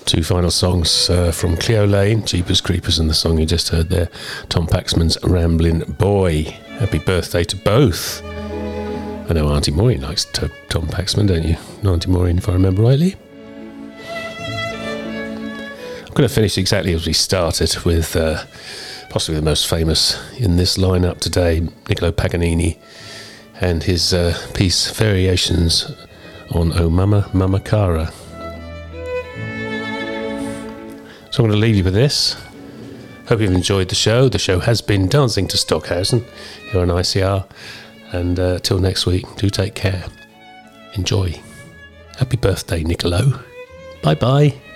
Two final songs from Cleo Lane, Jeepers Creepers, and the song you just heard there, Tom Paxman's Ramblin' Boy. Happy birthday to both. I know Auntie Maureen likes Tom Paxman, don't you? Auntie Maureen, if I remember rightly. I'm going to finish exactly as we started with possibly the most famous in this lineup today, Niccolo Paganini, and his piece Variations on O Mama, Mama Cara. So I'm going to leave you with this. Hope you've enjoyed the show. The show has been Dancing to Stockhausen here on ICR. And till next week, do take care. Enjoy. Happy birthday, Niccolo. Bye-bye.